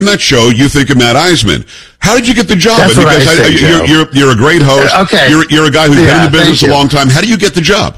that show, you think of Matt Eisman. How did you get the job? That's what I think, Joe. You're a great host. Okay. You're a guy who's been in the business a long time. How do you get the job?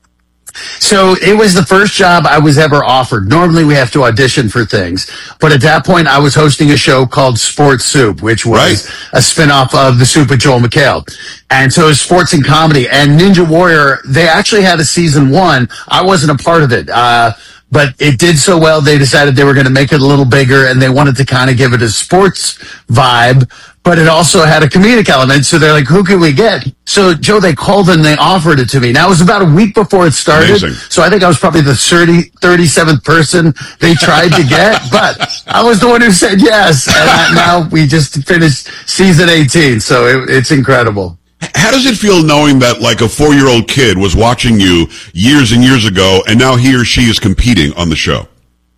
So it was the first job I was ever offered. Normally we have to audition for things. But at that point, I was hosting a show called Sports Soup, which was a spinoff of The Soup with Joel McHale. And so it was sports and comedy. And Ninja Warrior, they actually had a season 1. I wasn't a part of it. But it did so well, they decided they were going to make it a little bigger, and they wanted to kind of give it a sports vibe, but it also had a comedic element. So they're like, who can we get? So, Joe, they called and they offered it to me. Now, it was about a week before it started. Amazing. So I think I was probably the 37th person they tried to get, but I was the one who said yes. And now we just finished season 18. So it's incredible. How does it feel knowing that like a 4-year-old kid was watching you years and years ago, and now he or she is competing on the show?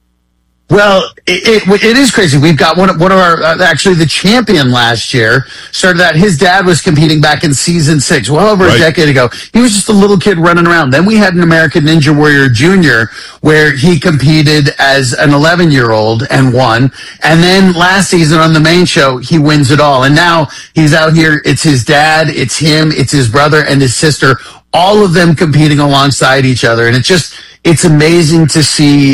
Well, it is crazy. We've got one of our, actually the champion last year started out. His dad was competing back in season 6, well over a decade ago. He was just a little kid running around. Then we had an American Ninja Warrior Junior where he competed as an 11-year-old and won. And then last season on the main show, he wins it all. And now he's out here. It's his dad, it's him, it's his brother and his sister, all of them competing alongside each other. And it's amazing to see,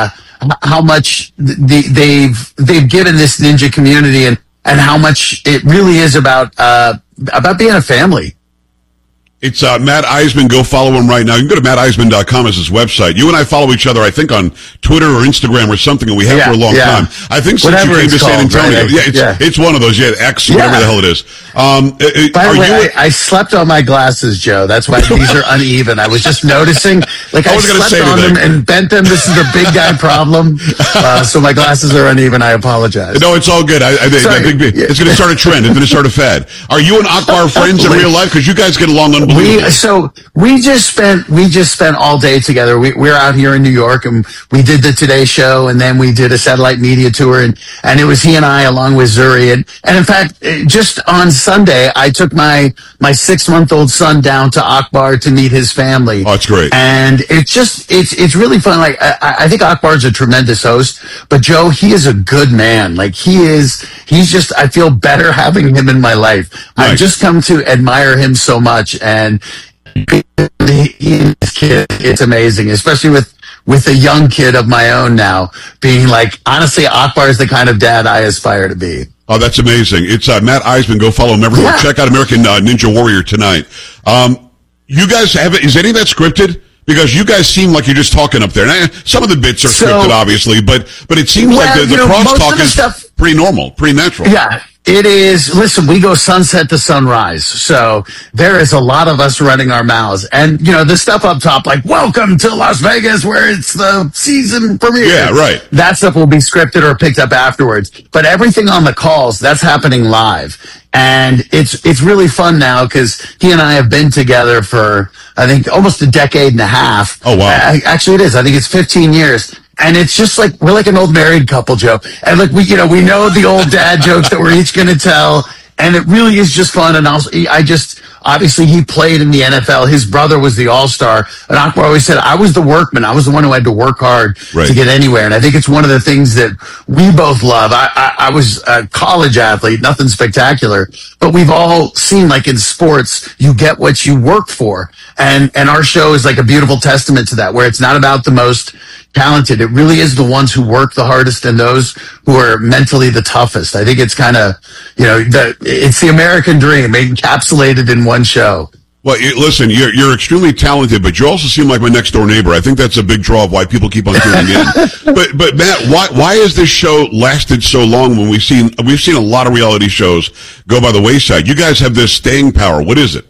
how much they've given this ninja community and how much it really is about being a family. It's Matt Eisman. Go follow him right now. You can go to matteisman.com as his website. You and I follow each other, I think, on Twitter or Instagram or something, and we have for a long time. I think since you came to San Antonio. Right? It's one of those. X, whatever the hell it is. By the way, I slept on my glasses, Joe. That's why these are uneven. I was just noticing. Like I slept on them and bent them. This is a big guy problem. So my glasses are uneven. I apologize. No, it's all good. It's going to start a trend. It's going to start a fad. Are you and Akbar friends in real life? Because you guys get along unbelievably. We just spent all day together. We're out here in New York, and we did the Today Show, and then we did a satellite media tour, and it was he and I along with Zuri. And in fact, just on Sunday, I took my 6-month-old son down to Akbar to meet his family. Oh, it's great. And it's really fun. Like, I think Akbar's a tremendous host, but Joe, he is a good man. Like he's just, I feel better having him in my life. I've just come to admire him so much. And he and his kid, it's amazing, especially with a young kid of my own now, being like, honestly, Akbar is the kind of dad I aspire to be. Oh, that's amazing. It's Matt Eisman. Go follow him everywhere. Check out American Ninja Warrior tonight. You guys is any of that scripted? Because you guys seem like you're just talking up there. And some of the bits are scripted, obviously, but it seems like the crosstalk is pretty normal, pretty natural. Yeah. It is. Listen, we go sunset to sunrise. So there is a lot of us running our mouths. And, the stuff up top, like, welcome to Las Vegas, where it's the season premiere. Yeah, right. That stuff will be scripted or picked up afterwards. But everything on the calls, that's happening live. And it's really fun now because he and I have been together for, I think, almost a decade and a half. Oh, wow. Actually, it is. I think it's 15 years. And it's just like, we're like an old married couple, Joe. And like, we know the old dad jokes that we're each going to tell. And it really is just fun. And also, obviously he played in the NFL. His brother was the all-star. And Akbar always said, I was the workman. I was the one who had to work hard to get anywhere. And I think it's one of the things that we both love. I was a college athlete, nothing spectacular, but we've all seen, like in sports, you get what you work for. And our show is like a beautiful testament to that, where it's not about the most talented. It really is the ones who work the hardest and those who are mentally the toughest. I think it's kind of, it's the American dream encapsulated in one show. Well, listen, you're extremely talented, but you also seem like my next door neighbor. I think that's a big draw of why people keep on tuning in. But Matt, why has this show lasted so long when we've seen a lot of reality shows go by the wayside? You guys have this staying power. What is it?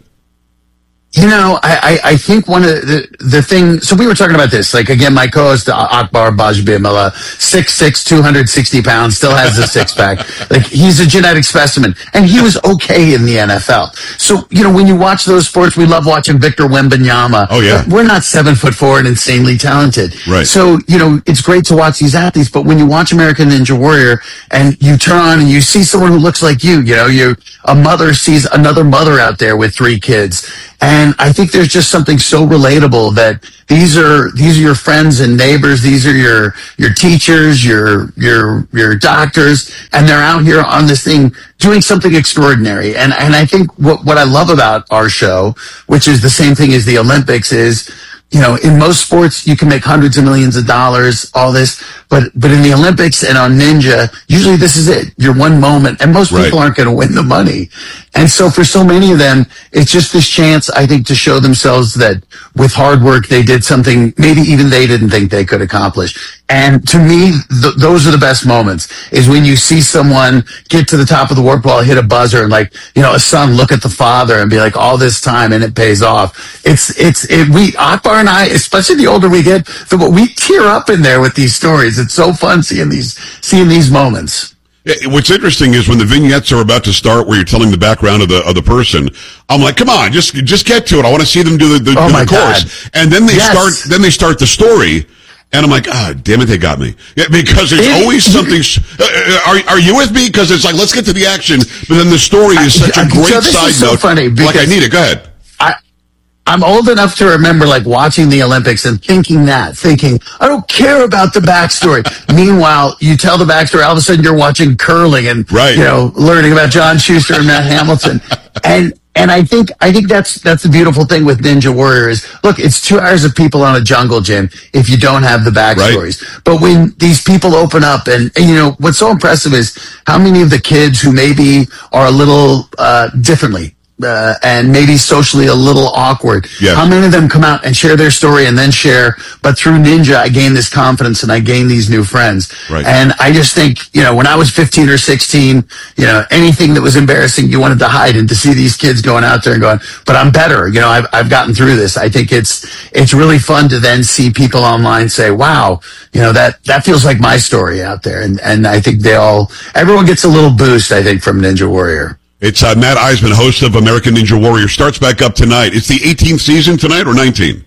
I think one of the things, so we were talking about this, like, again, my co-host, Akbar Bajbimala, 6'6", 260 pounds, still has a six-pack. Like, he's a genetic specimen, and he was okay in the NFL. So, when you watch those sports, we love watching Victor Wembanyama. Oh, yeah. We're not 7'4" and insanely talented. Right. So, it's great to watch these athletes, but when you watch American Ninja Warrior, and you turn on and you see someone who looks like a mother sees another mother out there with 3 kids, And I think there's just something so relatable that these are your friends and neighbors. These are your teachers, your doctors, and they're out here on this thing doing something extraordinary. And I think what I love about our show, which is the same thing as the Olympics, is, you know, in most sports, you can make hundreds of millions of dollars, all this, but in the Olympics and on Ninja, usually this is it. Your one moment, and most people aren't going to win the money. And so for so many of them, it's just this chance, I think, to show themselves that with hard work, they did something maybe even they didn't think they could accomplish. And to me, those are the best moments, is when you see someone get to the top of the warp wall, hit a buzzer, and, like, you know, a son look at the father and be like, all this time, and it pays off. Akbar and I, especially the older we get, we tear up in there with these stories. It's so fun seeing these moments. What's interesting is when the vignettes are about to start, where you're telling the background of the person, I'm like, come on, just get to it. I want to see them do the course. And then they start the story. And I'm like, damn it, they got me. Yeah, because there's always something. Are you with me? Because it's like, let's get to the action. But then the story is such a great side note. Funny, like, I need it. Go ahead. I'm old enough to remember, like, watching the Olympics and thinking, I don't care about the backstory. Meanwhile, you tell the backstory, all of a sudden you're watching curling and, you know, learning about John Schuster and Matt Hamilton. And I think that's the beautiful thing with Ninja Warrior is, look, it's 2 hours of people on a jungle gym if you don't have the backstories. Right. But when these people open up and, you know, what's so impressive is how many of the kids who maybe are a little differently, and maybe socially a little awkward. Yes. How many of them come out and share their story and then share, but through Ninja, I gain this confidence and I gain these new friends. Right. And I just think, you know, when I was 15 or 16, you know, anything that was embarrassing, you wanted to hide, and to see these kids going out there and going, but I'm better. You know, I've gotten through this. I think it's really fun to then see people online say, wow, you know, that feels like my story out there. And I think everyone gets a little boost, I think, from Ninja Warrior. It's Matt Eisman, host of American Ninja Warrior. Starts back up tonight. It's the 18th season tonight, or 19?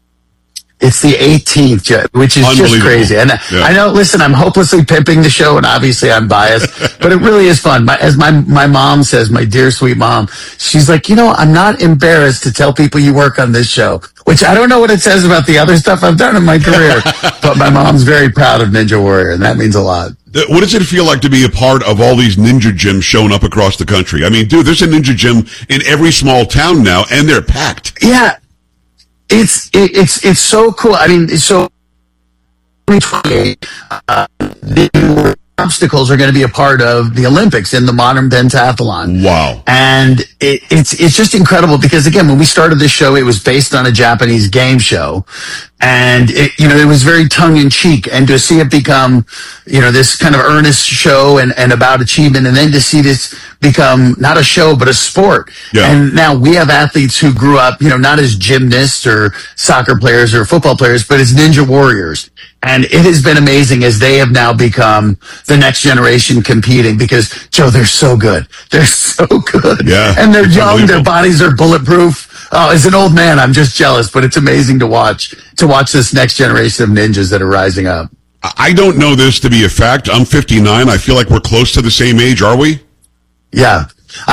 It's the 18th, which is just crazy. And I know, listen, I'm hopelessly pimping the show, and obviously I'm biased, but it really is fun. As my mom says, my dear sweet mom, she's like, you know, I'm not embarrassed to tell people you work on this show, which I don't know what it says about the other stuff I've done in my career, but my mom's very proud of Ninja Warrior, and that means a lot. What does it feel like to be a part of all these ninja gyms showing up across the country? I mean, dude, there's a ninja gym in every small town now, and they're packed. Yeah, it's so cool. I mean, so 2028, obstacles are going to be a part of the Olympics in the modern pentathlon. Wow. And it's just incredible because, again, when we started this show, it was based on a Japanese game show. And it was very tongue in cheek, and to see it become, this kind of earnest show and about achievement, and then to see this become not a show, but a sport. Yeah. And now we have athletes who grew up, not as gymnasts or soccer players or football players, but as ninja warriors. And it has been amazing as they have now become the next generation competing because, Joe, they're so good. They're so good. Yeah. And they're young. Their bodies are bulletproof. Oh, as an old man, I'm just jealous, but it's amazing to watch this next generation of ninjas that are rising up. I don't know this to be a fact. I'm 59. I feel like we're close to the same age. Are we? Yeah.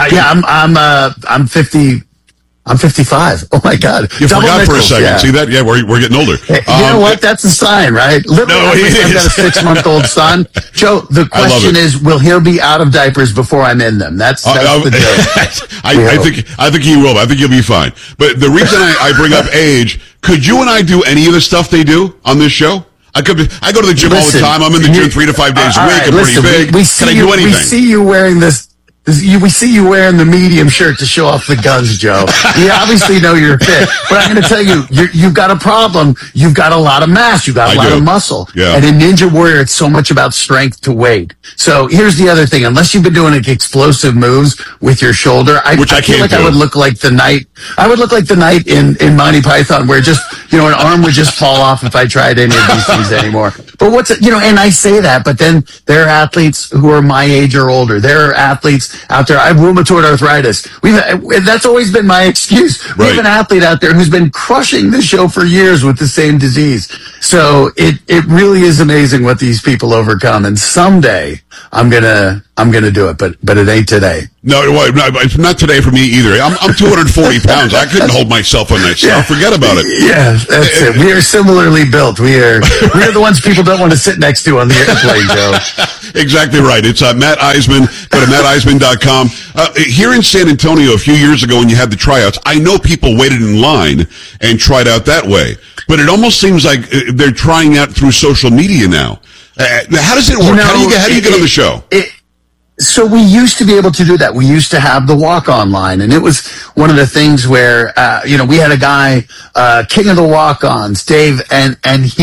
I'm 50. I'm 55. Oh my God. You forgot for a second. Yeah. See that? Yeah, we're getting older. You know what? That's a sign, right? Literally, I've got a 6-month-old son. Joe, the question is, will he be out of diapers before I'm in them? That's the joke. I think he will. I think he'll be fine. But the reason I bring up age, could you and I do any of the stuff they do on this show? I go to the gym all the time. I'm in the gym 3 to 5 days a week. I'm pretty big. Can I do anything? We see you wearing this. We see you wearing the medium shirt to show off the guns, Joe. We obviously know you're fit, but I'm going to tell you, you've got a problem. You've got a lot of mass. You've got a lot of muscle. Yeah. And in Ninja Warrior, it's so much about strength to weight. So here's the other thing. Unless you've been doing explosive moves with your shoulder, I feel like I would look like the knight. I would look like the knight in Monty Python, where just, an arm would just fall off if I tried any of these things anymore. But and I say that, but then there are athletes who are my age or older. There are athletes out there. I have rheumatoid arthritis. That's always been my excuse. Right. We have an athlete out there who's been crushing the show for years with the same disease. So it really is amazing what these people overcome. And someday I'm gonna do it, but it ain't today. No, it's not today for me either. I'm 240 pounds. I couldn't hold myself on that stuff. Forget about it. Yeah, that's it. We are similarly built. We're the ones people don't want to sit next to on the airplane, Joe. Exactly right. It's Matt Eisman. Go to matteisman.com. Here in San Antonio a few years ago when you had the tryouts, I know people waited in line and tried out that way. But it almost seems like they're trying out through social media now. How does it work? How do you get on the show? So we used to be able to do that. We used to have the walk-on line, and it was one of the things where, we had a guy, king of the walk-ons, Dave, and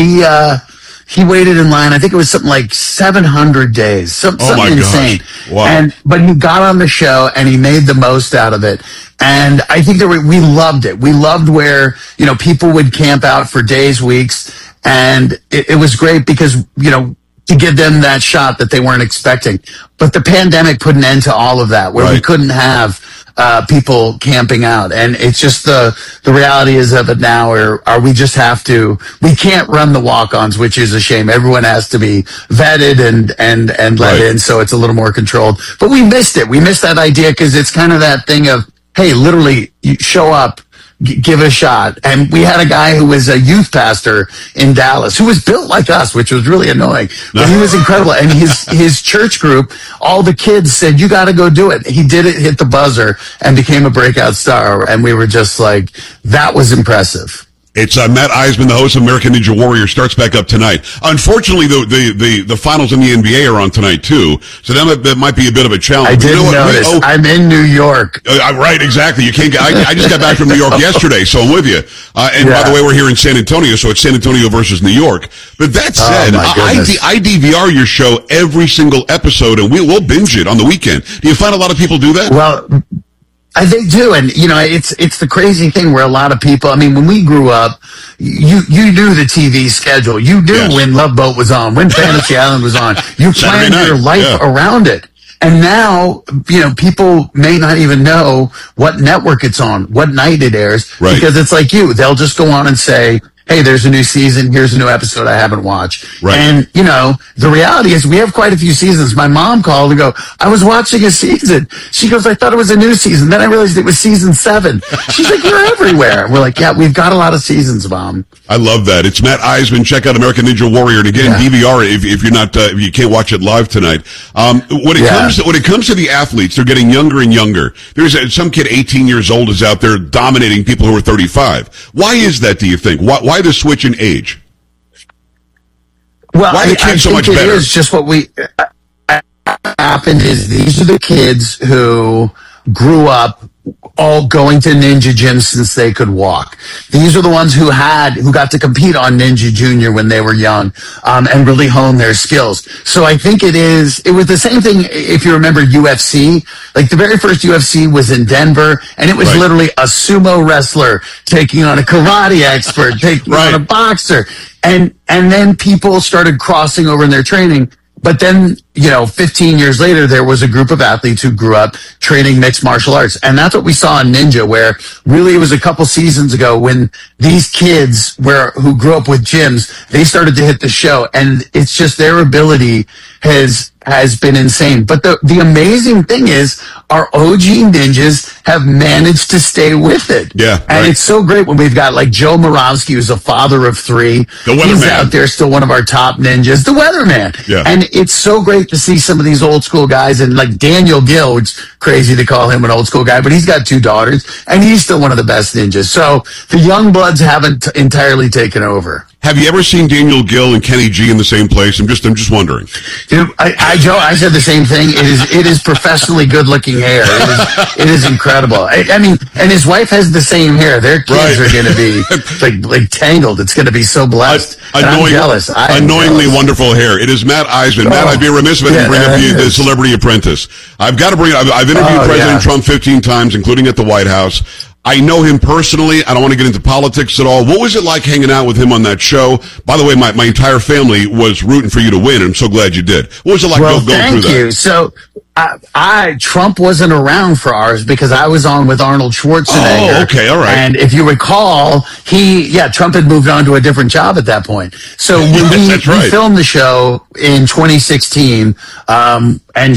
he waited in line. I think it was something like 700 days, something insane. Wow. But he got on the show and he made the most out of it. And I think that we loved it. We loved where, people would camp out for days, weeks, and it was great because, to give them that shot that they weren't expecting. But the pandemic put an end to all of that, where we couldn't have people camping out. And it's just the reality is of it now, or we just have to, we can't run the walk-ons, which is a shame. Everyone has to be vetted and let in, so it's a little more controlled. But we missed it. We missed that idea because it's kind of that thing of, hey, literally, you show up, give it a shot. And we had a guy who was a youth pastor in Dallas who was built like us, which was really annoying. But he was incredible. And his church group, all the kids said, you got to go do it. He did it, hit the buzzer, and became a breakout star. And we were just like, that was impressive. It's Matt Eisman, the host of American Ninja Warrior, starts back up tonight. Unfortunately, the finals in the NBA are on tonight too, so that might be a bit of a challenge. I didn't notice. I'm in New York. Right, exactly. You can't. I just got back from New York yesterday, so I'm with you. And by the way, we're here in San Antonio, so it's San Antonio versus New York. But that said, I DVR your show every single episode, and we'll binge it on the weekend. Do you find a lot of people do that? Well, I think too, and it's the crazy thing where a lot of people. I mean, when we grew up, you knew the TV schedule. You knew when Love Boat was on, when Fantasy Island was on. You planned your life around it. And now, people may not even know what network it's on, what night it airs, because it's like they'll just go on and say, hey, there's a new season. Here's a new episode I haven't watched. Right. And, the reality is we have quite a few seasons. My mom called and go, I was watching a season. She goes, I thought it was a new season. Then I realized it was season 7. She's like, you're everywhere. We're like, yeah, we've got a lot of seasons, Mom. I love that. It's Matt Eisman. Check out American Ninja Warrior. And again, DVR if you're not, if you can't watch it live tonight. When it comes to the athletes, they're getting younger and younger. There's some kid 18 years old is out there dominating people who are 35. Why is that, do you think? Why the switch in age? Well, why are the kids so much better? It is just what happened is these are the kids who grew up all going to ninja gyms since they could walk. These are the ones who got to compete on Ninja Junior when they were young, and really hone their skills. So I think it was the same thing if you remember UFC. Like the very first UFC was in Denver, and it was literally a sumo wrestler taking on a karate expert, taking on a boxer. And then people started crossing over in their training. But then, 15 years later, there was a group of athletes who grew up training mixed martial arts. And that's what we saw in Ninja, where really it was a couple seasons ago when these kids who grew up with gyms, they started to hit the show. And it's just their ability has been insane. But the amazing thing is our OG ninjas have managed to stay with it. Yeah. And it's so great when we've got like Joe Moravsky, who's a father of 3. The Weatherman. He's out there still one of our top ninjas. The Weatherman. Yeah. And it's so great to see some of these old school guys, and like Daniel Gill, which is crazy to call him an old school guy, but he's got 2 daughters and he's still one of the best ninjas. So the young bloods haven't entirely taken over. Have you ever seen Daniel Gill and Kenny G in the same place? I'm just wondering. Dude, Joe, I said the same thing. It is professionally good looking hair. It is incredible. I mean, and his wife has the same hair. Their kids are going to be like tangled. It's going to be so blessed. I'm jealous. Annoyingly wonderful hair. It is Matt Eisman. Matt, I'd be remiss if I didn't bring up the Celebrity Apprentice. I've got to bring. I've interviewed President Trump 15 times, including at the White House. I know him personally. I don't want to get into politics at all. What was it like hanging out with him on that show? By the way, my entire family was rooting for you to win. I'm so glad you did. What was it like going through that? Thank you. So Trump wasn't around for ours because I was on with Arnold Schwarzenegger. Oh, okay, all right. And if you recall, Trump had moved on to a different job at that point. So when we filmed the show in 2016, and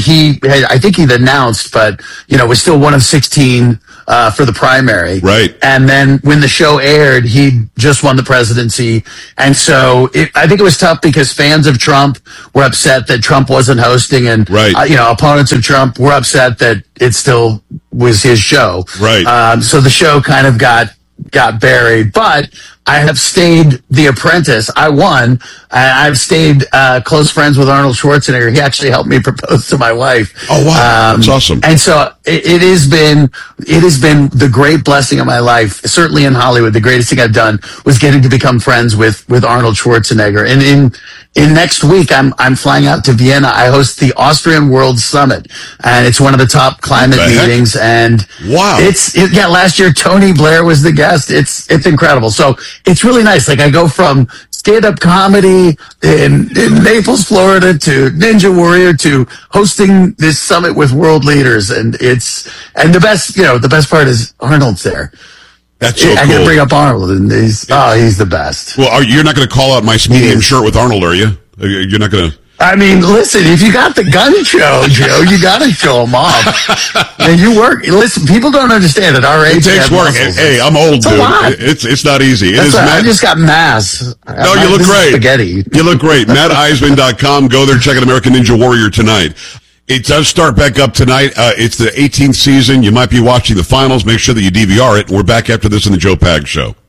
I think he'd announced, but, was still one of 16 for the primary. Right. And then when the show aired, he just won the presidency. And so I think it was tough because fans of Trump were upset that Trump wasn't hosting, and, opponents of Trump were upset that it still was his show. Right. So the show kind of got buried, but I have stayed The Apprentice. I won. I've stayed close friends with Arnold Schwarzenegger. He actually helped me propose to my wife. Oh wow, that's awesome! And so it has been the great blessing of my life. Certainly in Hollywood, the greatest thing I've done was getting to become friends with Arnold Schwarzenegger. And in next week, I'm flying out to Vienna. I host the Austrian World Summit, and it's one of the top climate meetings. And wow, last year Tony Blair was the guest. It's incredible. So it's really nice. Like I go from stand-up comedy in Naples, Florida, to Ninja Warrior, to hosting this summit with world leaders, and the best part is Arnold's there. That's so cool. I can bring up Arnold, and he's the best. Well, you're not going to call out my medium shirt with Arnold, are you? You're not going to. I mean, listen, if you got the gun show, Joe, you got to show them off. And you work. Listen, people don't understand at our age. It takes work. Hey, I'm old, dude. It's not easy. I just got mass. No, you look great. Spaghetti. You look great. MattEisman.com. Go there. Check out American Ninja Warrior tonight. It does start back up tonight. It's the 18th season. You might be watching the finals. Make sure that you DVR it. We're back after this in the Joe Pags Show.